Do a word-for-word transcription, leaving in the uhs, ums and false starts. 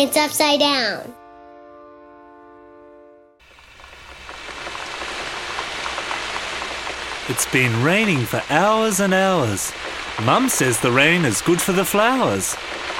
plants upside down. It's been raining for hours and hours. Mum says the rain is good for the flowers.